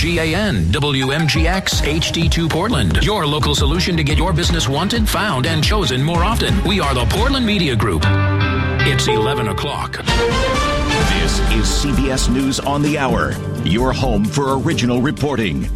WGAN, WMGX, HD2 Portland. Your local solution to get your business wanted, found, and chosen more often. We are the Portland Media Group. It's 11 o'clock. This is CBS News on the Hour, your home for original reporting.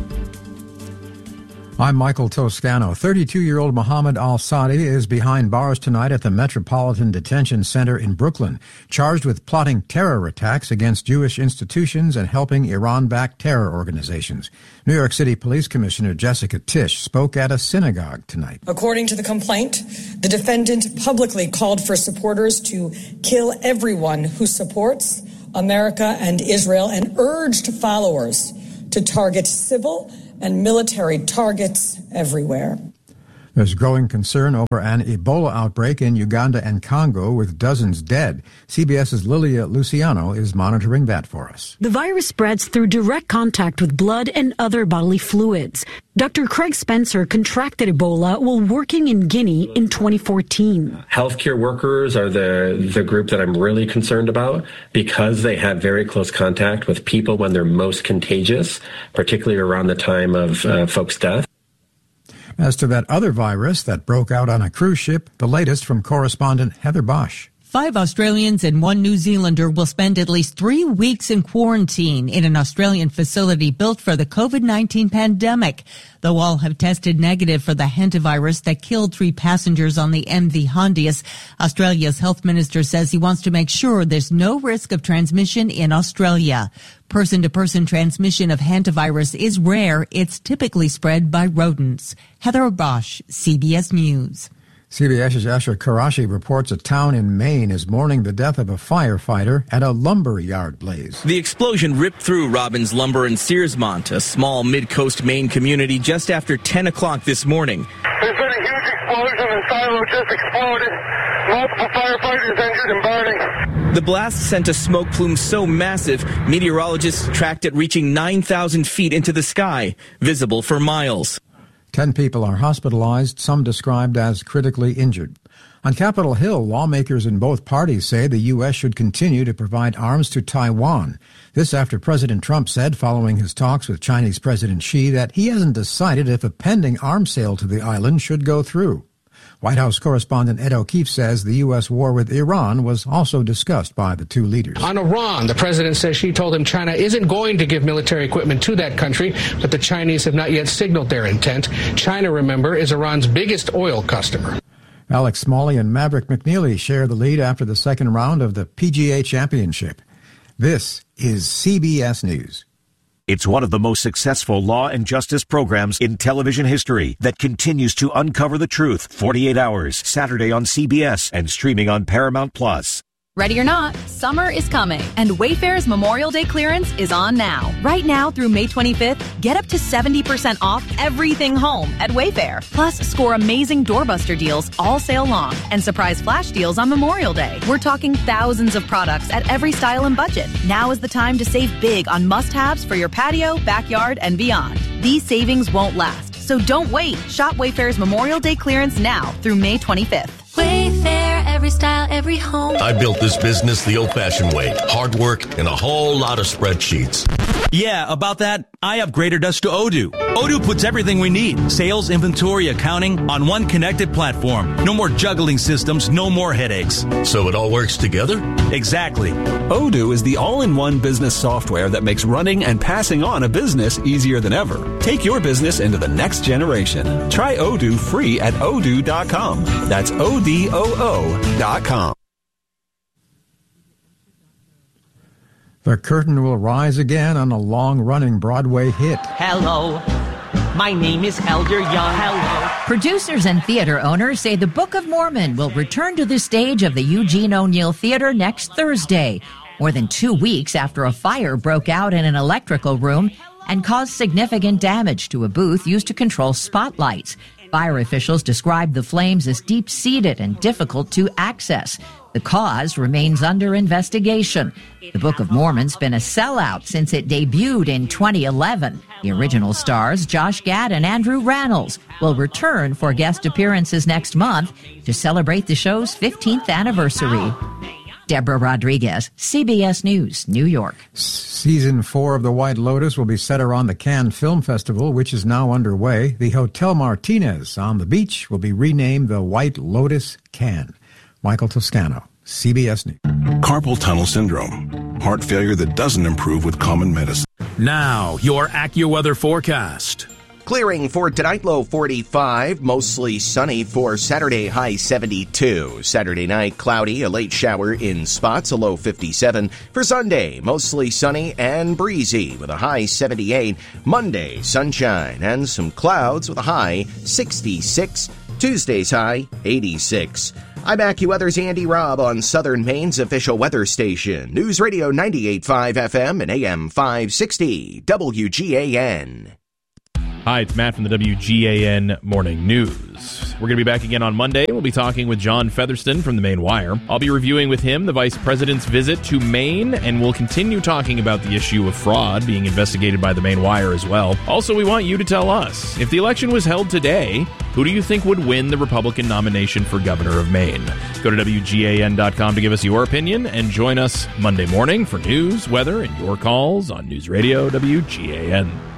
I'm Michael Toscano. 32-year-old Mohammed al-Sadi is behind bars tonight at the Metropolitan Detention Center in Brooklyn, charged with plotting terror attacks against Jewish institutions and helping Iran-backed terror organizations. New York City Police Commissioner Jessica Tisch spoke at a synagogue tonight. According to the complaint, the defendant publicly called for supporters to kill everyone who supports America and Israel and urged followers to target civil and military targets everywhere. There's growing concern over an Ebola outbreak in Uganda and Congo with dozens dead. CBS's Lilia Luciano is monitoring that for us. The virus spreads through direct contact with blood and other bodily fluids. Dr. Craig Spencer contracted Ebola while working in Guinea in 2014. Healthcare workers are the group that I'm really concerned about because they have very close contact with people when they're most contagious, particularly around the time of folks' death. As to that other virus that broke out on a cruise ship, the latest from correspondent Heather Bosch. 5 Australians and 1 New Zealander will spend at least 3 weeks in quarantine in an Australian facility built for the COVID-19 pandemic. Though all have tested negative for the hantavirus that killed 3 passengers on the MV Hondius, Australia's health minister says he wants to make sure there's no risk of transmission in Australia. Person-to-person transmission of hantavirus is rare. It's typically spread by rodents. Heather Bosch, CBS News. CBS's Asher Karashi reports a town in Maine is mourning the death of a firefighter at a lumber yard blaze. The explosion ripped through Robbins Lumber in Searsmont, a small mid-coast Maine community, just after 10 o'clock this morning. There's been a huge explosion. The silo just exploded. Multiple firefighters injured and burning. The blast sent a smoke plume so massive, meteorologists tracked it reaching 9,000 feet into the sky, visible for miles. 10 people are hospitalized, some described as critically injured. On Capitol Hill, lawmakers in both parties say the U.S. should continue to provide arms to Taiwan. This after President Trump said, following his talks with Chinese President Xi, that he hasn't decided if a pending arms sale to the island should go through. White House correspondent Ed O'Keefe says the U.S. war with Iran was also discussed by the two leaders. On Iran, the president says she told him China isn't going to give military equipment to that country, but the Chinese have not yet signaled their intent. China, remember, is Iran's biggest oil customer. Alex Smalley and Maverick McNeely share the lead after the second round of the PGA Championship. This is CBS News. It's one of the most successful law and justice programs in television history that continues to uncover the truth. 48 Hours, Saturday on CBS and streaming on Paramount+. Ready or not, summer is coming, and Wayfair's Memorial Day clearance is on now. Right now through May 25th, get up to 70% off everything home at Wayfair. Plus, score amazing doorbuster deals all sale long and surprise flash deals on Memorial Day. We're talking thousands of products at every style and budget. Now is the time to save big on must-haves for your patio, backyard, and beyond. These savings won't last, so don't wait. Shop Wayfair's Memorial Day clearance now through May 25th. Wayfair, every style, every home. I built this business the old-fashioned way. Hard work and a whole lot of spreadsheets. Yeah, about that, I upgraded us to Odoo. Odoo puts everything we need, sales, inventory, accounting, on one connected platform. No more juggling systems, no more headaches. So it all works together? Exactly. Odoo is the all-in-one business software that makes running and passing on a business easier than ever. Take your business into the next generation. Try Odoo free at odoo.com. That's ODOO.com. The curtain will rise again on a long-running Broadway hit. Hello, my name is Elder Young. Hello. Producers and theater owners say The Book of Mormon will return to the stage of the Eugene O'Neill Theater next Thursday, more than 2 weeks after a fire broke out in an electrical room and caused significant damage to a booth used to control spotlights. Fire officials described the flames as deep-seated and difficult to access. The cause remains under investigation. The Book of Mormon's been a sellout since it debuted in 2011. The original stars, Josh Gad and Andrew Rannells, will return for guest appearances next month to celebrate the show's 15th anniversary. Deborah Rodriguez, CBS News, New York. Season 4 of The White Lotus will be set around the Cannes Film Festival, which is now underway. The Hotel Martinez on the beach will be renamed the White Lotus Cannes. Michael Toscano, CBS News. Carpal tunnel syndrome. Heart failure that doesn't improve with common medicine. Now, your AccuWeather forecast. Clearing for tonight, low 45, mostly sunny for Saturday, high 72. Saturday night, cloudy, a late shower in spots, a low 57. For Sunday, mostly sunny and breezy with a high 78. Monday, sunshine and some clouds with a high 66. Tuesday's high 86. I'm AccuWeather's Andy Robb on Southern Maine's official weather station, News Radio 98.5 FM and AM 560, WGAN. Hi, it's Matt from the WGAN Morning News. We're going to be back again on Monday. We'll be talking with John Featherston from the Maine Wire. I'll be reviewing with him the Vice President's visit to Maine, and we'll continue talking about the issue of fraud being investigated by the Maine Wire as well. Also, we want you to tell us, if the election was held today, who do you think would win the Republican nomination for governor of Maine? Go to WGAN.com to give us your opinion, and join us Monday morning for news, weather, and your calls on News Radio WGAN.